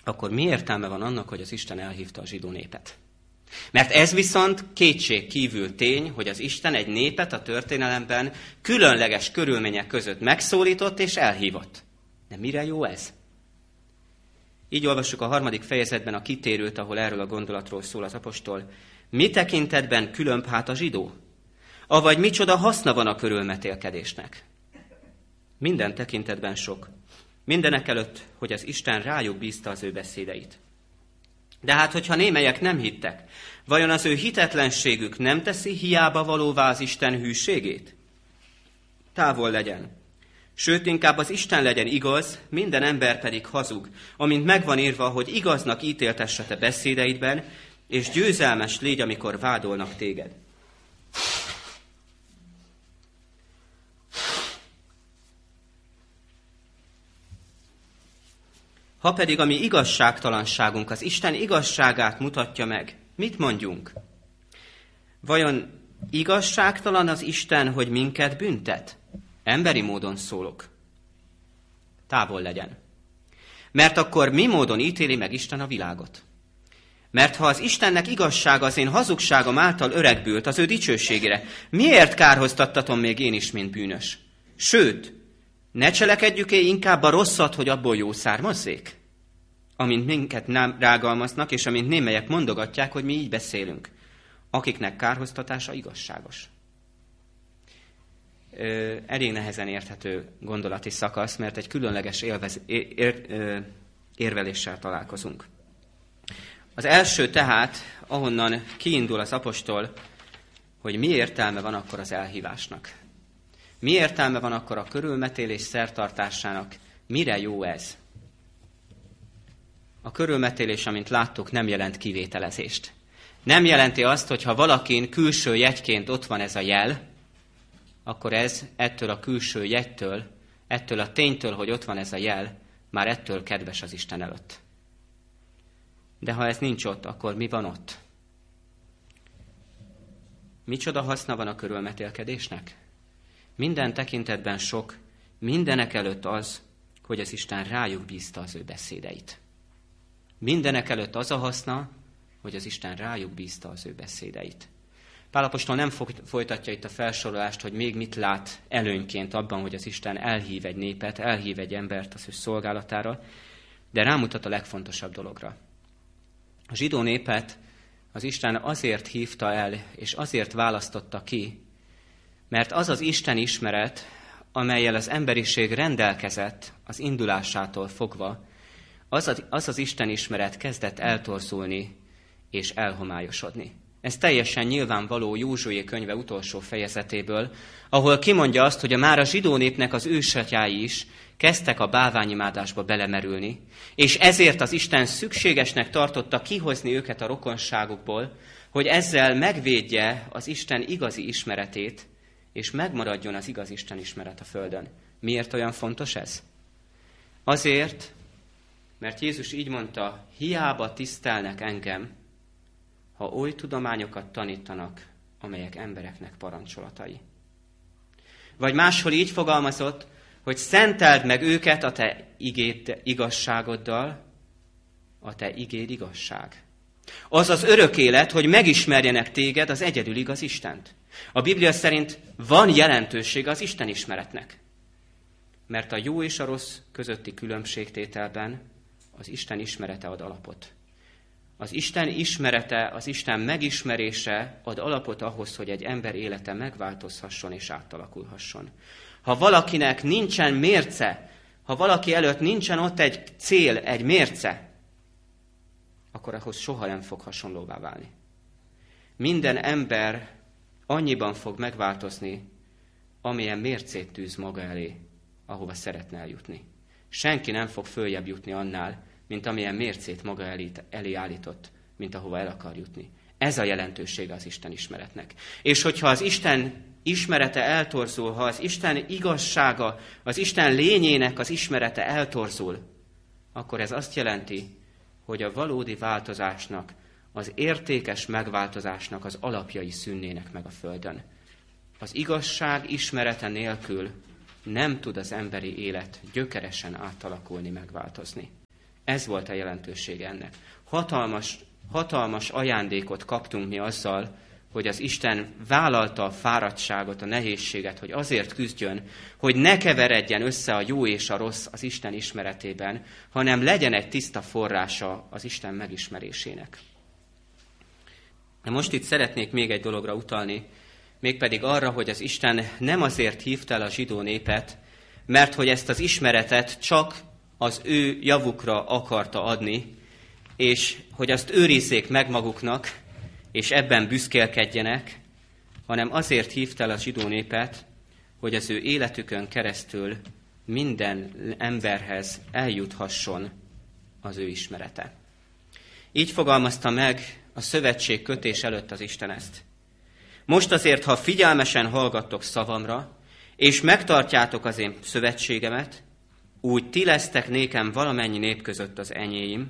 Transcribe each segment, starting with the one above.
akkor mi értelme van annak, hogy az Isten elhívta a zsidó népet? Mert ez viszont kétség kívül tény, hogy az Isten egy népet a történelemben különleges körülmények között megszólított és elhívott. De mire jó ez? Így olvassuk a 3. fejezetben a kitérőt, ahol erről a gondolatról szól az apostol. Mi tekintetben különb hát a zsidó? Avagy micsoda haszna van a körülmetélkedésnek? Minden tekintetben sok. Mindenekelőtt, hogy az Isten rájuk bízta az ő beszédeit. De hát, hogyha némelyek nem hittek, vajon az ő hitetlenségük nem teszi hiába valóvá az Isten hűségét? Távol legyen. Sőt, inkább az Isten legyen igaz, minden ember pedig hazug, amint megvan írva, hogy igaznak ítéltesse te beszédeidben, és győzelmes légy, amikor vádolnak téged. Ha pedig a mi igazságtalanságunk az Isten igazságát mutatja meg, mit mondjunk? Vajon igazságtalan az Isten, hogy minket büntet? Emberi módon szólok. Távol legyen. Mert akkor mi módon ítéli meg Isten a világot? Mert ha az Istennek igazsága az én hazugságom által öregbült az ő dicsőségére, miért kárhoztattatom még én is, mint bűnös? Sőt, ne cselekedjük-e inkább a rosszat, hogy abból jó származzék? Amint minket rágalmaznak, és amint némelyek mondogatják, hogy mi így beszélünk, akiknek kárhoztatása igazságos. Elég nehezen érthető gondolati szakasz, mert egy különleges érveléssel találkozunk. Az első tehát, ahonnan kiindul az apostol, hogy mi értelme van akkor az elhívásnak. Mi értelme van akkor a körülmetélés szertartásának? Mire jó ez? A körülmetélés, amint láttuk, nem jelent kivételezést. Nem jelenti azt, hogy ha valakin külső jegyként ott van ez a jel, akkor ez ettől a külső jegytől, ettől a ténytől, hogy ott van ez a jel, már ettől kedves az Isten előtt. De ha ez nincs ott, akkor mi van ott? Micsoda haszna van a körülmetélkedésnek? Minden tekintetben sok, mindenek előtt az, hogy az Isten rájuk bízta az ő beszédeit. Mindenek előtt az a haszna, hogy az Isten rájuk bízta az ő beszédeit. Pál apostol nem folytatja itt a felsorolást, hogy még mit lát előnyként abban, hogy az Isten elhív egy népet, elhív egy embert az ő szolgálatára, de rámutat a legfontosabb dologra. A zsidó népet az Isten azért hívta el, és azért választotta ki, mert az az Isten ismeret, amellyel az emberiség rendelkezett az indulásától fogva, az az Isten ismeret kezdett eltorzulni és elhomályosodni. Ez teljesen nyilvánvaló Józsué könyve utolsó fejezetéből, ahol kimondja azt, hogy már a zsidó népnek az ősatyái is kezdtek a bálványimádásba belemerülni, és ezért az Isten szükségesnek tartotta kihozni őket a rokonságukból, hogy ezzel megvédje az Isten igazi ismeretét, és megmaradjon az igaz Isten ismeret a földön. Miért olyan fontos ez? Azért, mert Jézus így mondta, hiába tisztelnek engem, ha oly tudományokat tanítanak, amelyek embereknek parancsolatai. Vagy máshol így fogalmazott, hogy szenteld meg őket a te igéd igazságoddal, a te igéd igazság. Az az örök élet, hogy megismerjenek téged, az egyedül igaz Istent. A Biblia szerint van jelentősége az Isten ismeretnek. Mert a jó és a rossz közötti különbségtételben az Isten ismerete ad alapot. Az Isten ismerete, az Isten megismerése ad alapot ahhoz, hogy egy ember élete megváltozhasson és átalakulhasson. Ha valakinek nincsen mérce, ha valaki előtt nincsen ott egy cél, egy mérce, akkor ahhoz soha nem fog hasonlóvá válni. Minden ember annyiban fog megváltozni, amilyen mércét tűz maga elé, ahova szeretne eljutni. Senki nem fog följebb jutni annál, mint amilyen mércét maga elé állított, mint ahova el akar jutni. Ez a jelentősége az Isten ismeretnek. És hogyha az Isten ismerete eltorzul, ha az Isten igazsága, az Isten lényének az ismerete eltorzul, akkor ez azt jelenti, hogy a valódi változásnak, az értékes megváltozásnak az alapjai szűnnének meg a földön. Az igazság ismerete nélkül nem tud az emberi élet gyökeresen átalakulni, megváltozni. Ez volt a jelentősége ennek. Hatalmas ajándékot kaptunk mi azzal, hogy az Isten vállalta a fáradtságot, a nehézséget, hogy azért küzdjön, hogy ne keveredjen össze a jó és a rossz az Isten ismeretében, hanem legyen egy tiszta forrása az Isten megismerésének. De most itt szeretnék még egy dologra utalni, mégpedig arra, hogy az Isten nem azért hívta el a zsidó népet, mert hogy ezt az ismeretet csak az ő javukra akarta adni, és hogy azt őrizzék meg maguknak, és ebben büszkélkedjenek, hanem azért hívta el a zsidó népet, hogy az ő életükön keresztül minden emberhez eljuthasson az ő ismerete. Így fogalmazta meg a szövetség kötés előtt az Isten ezt. Most azért, ha figyelmesen hallgattok szavamra, és megtartjátok az én szövetségemet, úgy ti lesztek nékem valamennyi nép között az enyém,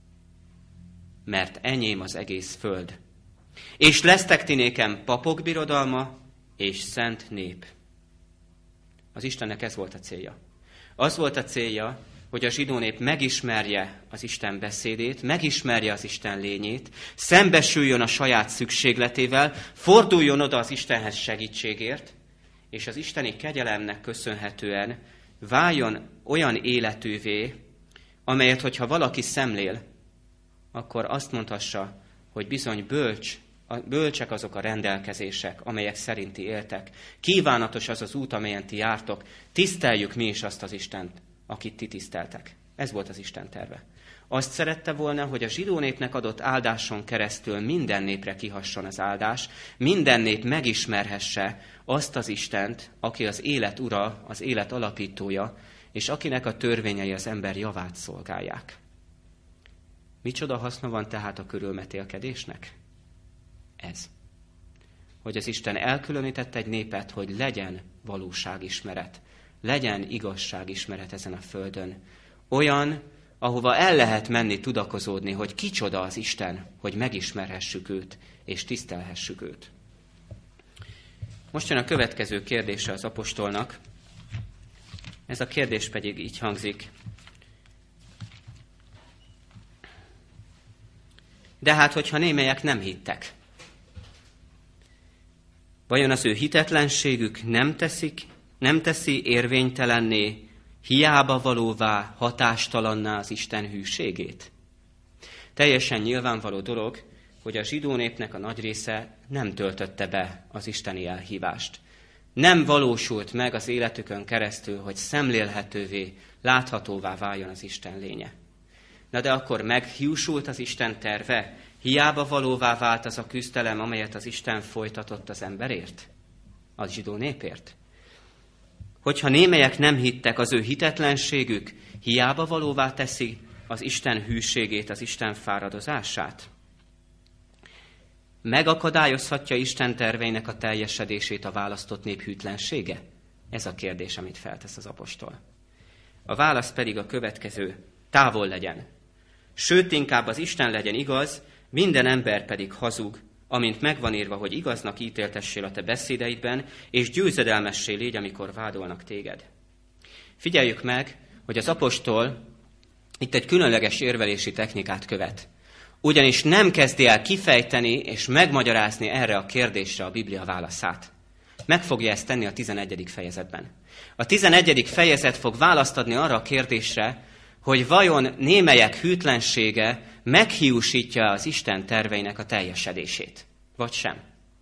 mert enyém az egész föld. És lesztek ti nékem papok birodalma és szent nép. Az Istennek ez volt a célja. Az volt a célja, hogy a zsidó nép megismerje az Isten beszédét, megismerje az Isten lényét, szembesüljön a saját szükségletével, forduljon oda az Istenhez segítségért, és az isteni kegyelemnek köszönhetően váljon olyan életűvé, amelyet, hogyha valaki szemlél, akkor azt mondhassa, hogy bizony bölcsek azok a rendelkezések, amelyek szerinti éltek. Kívánatos az az út, amelyen ti jártok. Tiszteljük mi is azt az Istent, akit ti tiszteltek. Ez volt az Isten terve. Azt szerette volna, hogy a zsidó népnek adott áldáson keresztül minden népre kihasson az áldás, minden nép megismerhesse azt az Istent, aki az élet ura, az élet alapítója, és akinek a törvényei az ember javát szolgálják. Micsoda haszna van tehát a körülmetélkedésnek? Ez. Hogy az Isten elkülönített egy népet, hogy legyen valóságismeret, legyen igazságismeret ezen a földön. Olyan, ahova el lehet menni tudakozódni, hogy kicsoda az Isten, hogy megismerhessük őt, és tisztelhessük őt. Most jön a következő kérdése az apostolnak. Ez a kérdés pedig így hangzik. De hát, hogyha némelyek nem hittek, vajon az ő hitetlenségük nem teszi érvénytelenné, hiába valóvá, hatástalanná az Isten hűségét? Teljesen nyilvánvaló dolog, hogy a zsidó népnek a nagy része nem töltötte be az isteni elhívást. Nem valósult meg az életükön keresztül, hogy szemlélhetővé, láthatóvá váljon az Isten lénye. Na de akkor meghiúsult az Isten terve? Hiába valóvá vált az a küzdelem, amelyet az Isten folytatott az emberért? A zsidó népért? Hogyha némelyek nem hittek, az ő hitetlenségük hiába valóvá teszi az Isten hűségét, az Isten fáradozását? Megakadályozhatja Isten terveinek a teljesedését a választott nép hűtlensége? Ez a kérdés, amit feltesz az apostol. A válasz pedig a következő: távol legyen. Sőt, inkább az Isten legyen igaz, minden ember pedig hazug, amint megvan írva, hogy igaznak ítéltessél a te beszédeidben, és győzedelmessé légy, amikor vádolnak téged. Figyeljük meg, hogy az apostol itt egy különleges érvelési technikát követ. Ugyanis nem kezdi el kifejteni és megmagyarázni erre a kérdésre a Biblia válaszát. Meg fogja ezt tenni a 11. fejezetben. A 11. fejezet fog választ adni arra a kérdésre, hogy vajon némelyek hűtlensége meghiúsítja az Isten terveinek a teljesedését, vagy sem.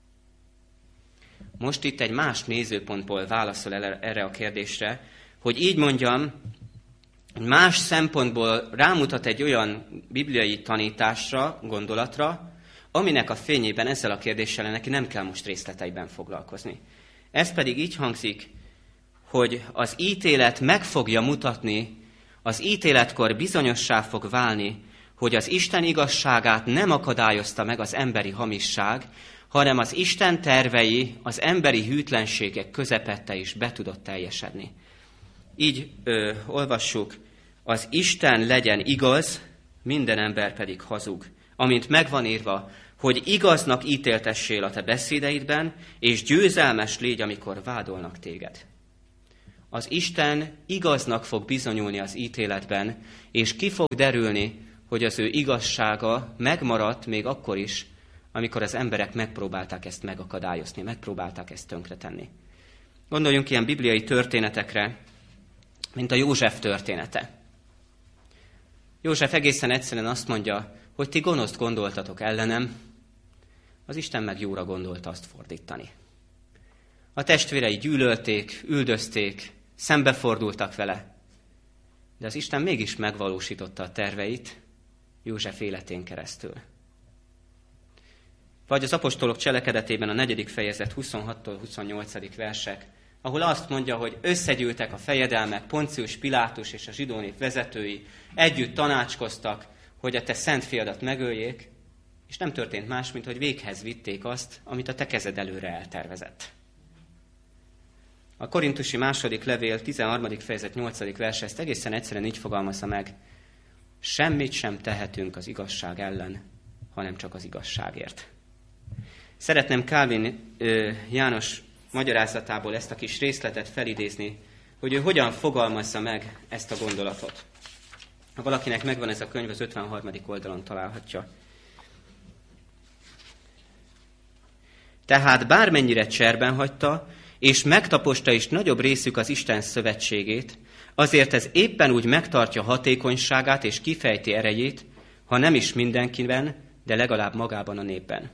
Most itt egy más nézőpontból válaszol erre a kérdésre, hogy így mondjam, más szempontból rámutat egy olyan bibliai tanításra, gondolatra, aminek a fényében ezzel a kérdéssel neki nem kell most részleteiben foglalkozni. Ez pedig így hangzik, hogy az ítélet meg fogja mutatni, az ítéletkor bizonyossá fog válni, hogy az Isten igazságát nem akadályozta meg az emberi hamisság, hanem az Isten tervei az emberi hűtlenségek közepette is be tudott teljesedni. Így olvassuk, az Isten legyen igaz, minden ember pedig hazug, amint megvan írva, hogy igaznak ítéltessél a te beszédeidben, és győzelmes légy, amikor vádolnak téged. az Isten igaznak fog bizonyulni az ítéletben, és ki fog derülni, hogy az ő igazsága megmaradt még akkor is, amikor az emberek megpróbálták ezt megakadályozni, megpróbálták ezt tönkretenni. Gondoljunk ilyen bibliai történetekre, mint a József története. József egészen egyszerűen azt mondja, hogy ti gonoszt gondoltatok ellenem, az Isten meg jóra gondolta azt fordítani. A testvérei gyűlölték, üldözték, szembefordultak vele, de az Isten mégis megvalósította a terveit József életén keresztül. Vagy az apostolok cselekedetében a 4. fejezet 26-tól 28. versek, ahol azt mondja, hogy összegyűltek a fejedelmek, Poncius Pilátus és a zsidó nép vezetői, együtt tanácskoztak, hogy a te szent fiadat megöljék, és nem történt más, mint hogy véghez vitték azt, amit a te kezed előre eltervezett. A korintusi második levél 13. fejezet 8. verse ezt egészen egyszerűen így fogalmazza meg. Semmit sem tehetünk az igazság ellen, hanem csak az igazságért. Szeretném Calvin János magyarázatából ezt a kis részletet felidézni, hogy ő hogyan fogalmazza meg ezt a gondolatot. Ha valakinek megvan ez a könyv, az 53. oldalon találhatja. Tehát bármennyire cserben hagyta, és megtaposta is nagyobb részük az Isten szövetségét, azért ez éppen úgy megtartja hatékonyságát és kifejti erejét, ha nem is mindenkiben, de legalább magában a népben.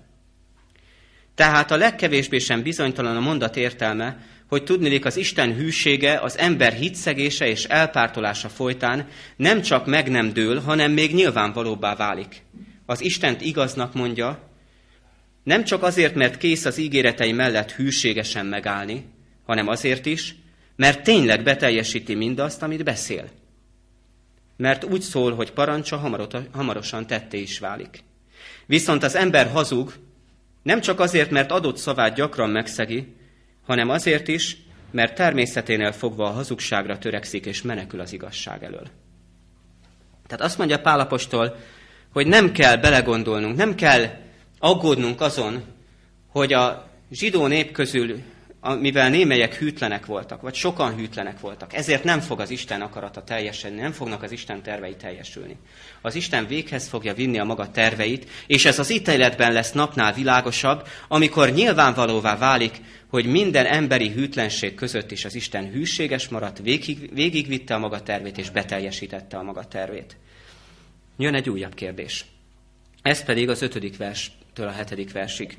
Tehát a legkevésbé sem bizonytalan a mondat értelme, hogy tudniillik az Isten hűsége, az ember hitszegése és elpártolása folytán nem csak meg nem dől, hanem még nyilvánvalóbbá válik. Az Istent igaznak mondja, nem csak azért, mert kész az ígéretei mellett hűségesen megállni, hanem azért is, mert tényleg beteljesíti mindazt, amit beszél. Mert úgy szól, hogy parancsa hamarosan tetté is válik. Viszont az ember hazug, nem csak azért, mert adott szavát gyakran megszegi, hanem azért is, mert természeténél fogva a hazugságra törekszik és menekül az igazság elől. Tehát azt mondja Pál apostol, hogy nem kell belegondolnunk, nem kell aggódnunk azon, hogy a zsidó nép közül, mivel némelyek hűtlenek voltak, vagy sokan hűtlenek voltak, ezért nem fog az Isten akarata teljesülni, nem fognak az Isten tervei teljesülni. Az Isten véghez fogja vinni a maga terveit, és ez az ítéletben lesz napnál világosabb, amikor nyilvánvalóvá válik, hogy minden emberi hűtlenség között is az Isten hűséges maradt, végigvitte a maga tervét, és beteljesítette a maga tervét. Jön egy újabb kérdés. Ez pedig az 5. verstől a 7. versig.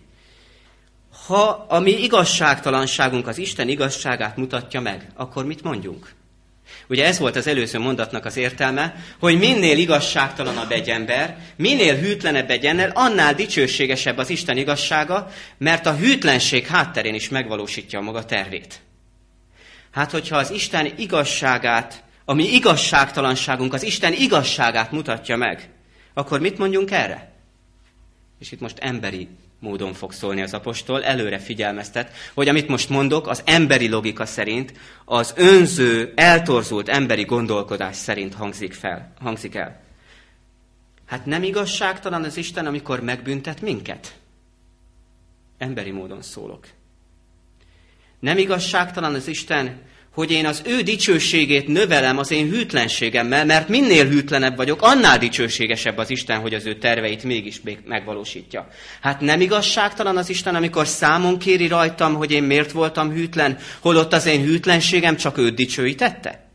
Ha a mi igazságtalanságunk az Isten igazságát mutatja meg, akkor mit mondjunk? Ugye ez volt az előző mondatnak az értelme, hogy minél igazságtalanabb egy ember, minél hűtlenebb egy ember, annál dicsőségesebb az Isten igazsága, mert a hűtlenség hátterén is megvalósítja a maga tervét. Hát, hogyha az Isten igazságát, a mi igazságtalanságunk az Isten igazságát mutatja meg, akkor mit mondjunk erre? És itt most emberi módon fog szólni az apostol, előre figyelmeztet, hogy amit most mondok, az emberi logika szerint, az önző, eltorzult emberi gondolkodás szerint hangzik el. Hát nem igazságtalan az Isten, amikor megbüntet minket? Emberi módon szólok. Nem igazságtalan az Isten, hogy én az ő dicsőségét növelem az én hűtlenségemmel, mert minél hűtlenebb vagyok, annál dicsőségesebb az Isten, hogy az ő terveit mégis megvalósítja. Hát nem igazságtalan az Isten, amikor számon kéri rajtam, hogy én miért voltam hűtlen, holott az én hűtlenségem csak őt dicsőítette?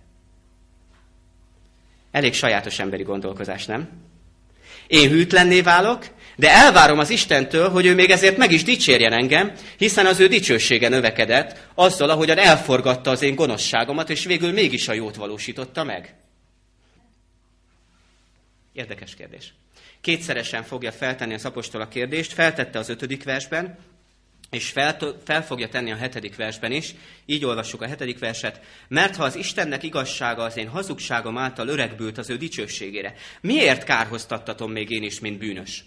Elég sajátos emberi gondolkozás, nem? Én hűtlenné válok, de elvárom az Istentől, hogy ő még ezért meg is dicsérjen engem, hiszen az ő dicsősége növekedett azzal, ahogyan elforgatta az én gonoszságomat, és végül mégis a jót valósította meg. Érdekes kérdés. Kétszeresen fogja feltenni az apostol a kérdést, feltette az 5. versben, és fel fogja tenni a 7. versben is. Így olvassuk a 7. verset. Mert ha az Istennek igazsága az én hazugságom által öregbült az ő dicsőségére, miért kárhoztattatom még én is, mint bűnös?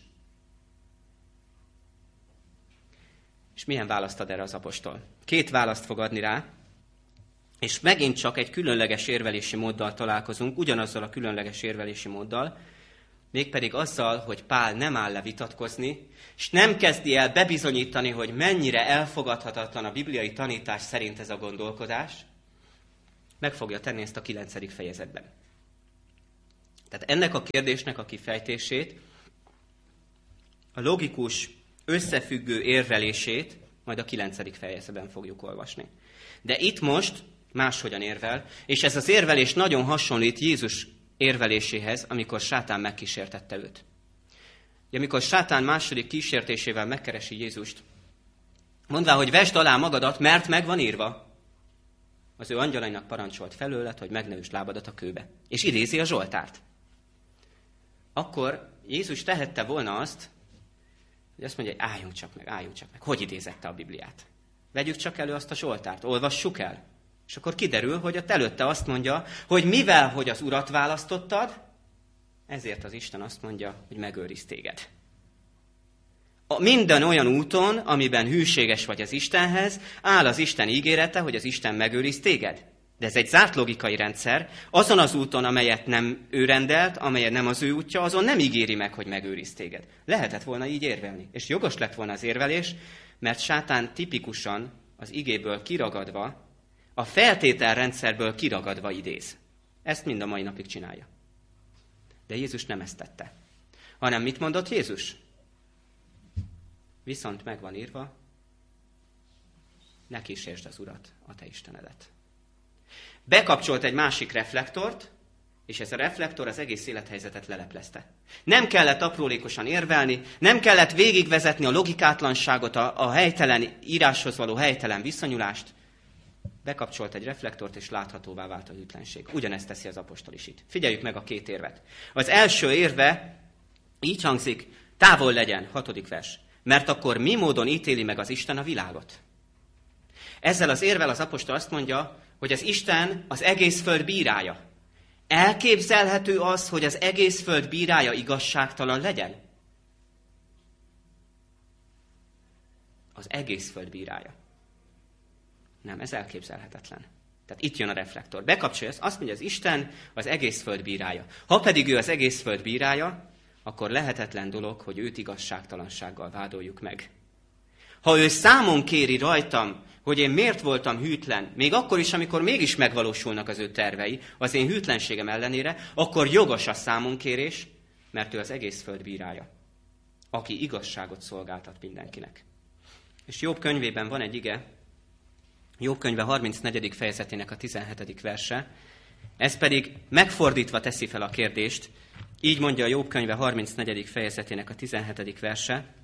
És milyen választ ad erre az apostol? 2 választ fog adni rá, és megint csak egy különleges érvelési móddal találkozunk, ugyanazzal a különleges érvelési móddal, mégpedig azzal, hogy Pál nem áll le vitatkozni, és nem kezdi el bebizonyítani, hogy mennyire elfogadhatatlan a bibliai tanítás szerint ez a gondolkodás, meg fogja tenni ezt a 9. fejezetben. Tehát ennek a kérdésnek a kifejtését, a logikus, összefüggő érvelését majd a 9. fejezetben fogjuk olvasni. De itt most máshogyan érvel, és ez az érvelés nagyon hasonlít Jézus érveléséhez, amikor sátán megkísértette őt. Amikor sátán második kísértésével megkeresi Jézust, mondván, hogy vesd alá magadat, mert meg van írva, az ő angyalainak parancsolt felőled, hogy meg ne üsd lábadat a kőbe. És idézi a Zsoltárt. Akkor Jézus tehette volna azt, hogy azt mondja, hogy álljunk csak meg. Hogy idézette a Bibliát? Vegyük csak elő azt a Zsoltárt, olvassuk el. És akkor kiderül, hogy ott előtte azt mondja, hogy mivel, hogy az Urat választottad, ezért az Isten azt mondja, hogy megőriz téged. Minden olyan úton, amiben hűséges vagy az Istenhez, áll az Isten ígérete, hogy az Isten megőriz téged. De ez egy zárt logikai rendszer. Azon az úton, amelyet nem ő rendelt, amelyet nem az ő útja, azon nem ígéri meg, hogy megőriz téged. Lehetett volna így érvelni. És jogos lett volna az érvelés, mert sátán tipikusan az igéből kiragadva, a feltételrendszerből kiragadva idéz. Ezt mind a mai napig csinálja. De Jézus nem ezt tette. Hanem mit mondott Jézus? Viszont meg van írva, ne kísérsd az Urat, a te Istenedet. Bekapcsolt egy másik reflektort, és ez a reflektor az egész élethelyzetet leleplezte. Nem kellett aprólékosan érvelni, nem kellett végigvezetni a logikátlanságot, a helytelen íráshoz való helytelen viszonyulást. Bekapcsolt egy reflektort, és láthatóvá vált a hűtlenség. Ugyanezt teszi az apostol is itt. Figyeljük meg a két érvet. Az első érve így hangzik, távol legyen, 6. vers. Mert akkor mi módon ítéli meg az Isten a világot? Ezzel az érvel az apostol azt mondja, hogy az Isten az egész föld bírája. Elképzelhető az, hogy az egész föld bírája igazságtalan legyen? Az egész föld bírája. Nem, ez elképzelhetetlen. Tehát itt jön a reflektor. Bekapcsolja, azt mondja, az Isten az egész föld bírája. Ha pedig ő az egész föld bírája, akkor lehetetlen dolog, hogy őt igazságtalansággal vádoljuk meg. Ha ő számon kéri rajtam, hogy én miért voltam hűtlen, még akkor is, amikor mégis megvalósulnak az ő tervei, az én hűtlenségem ellenére, akkor jogos a számonkérés, mert ő az egész föld bírája, aki igazságot szolgáltat mindenkinek. És Jobb könyvében van egy ige, Jobb könyve 34. fejezetének a 17. verse, ez pedig megfordítva teszi fel a kérdést, így mondja a Jobb könyve 34. fejezetének a 17. verse,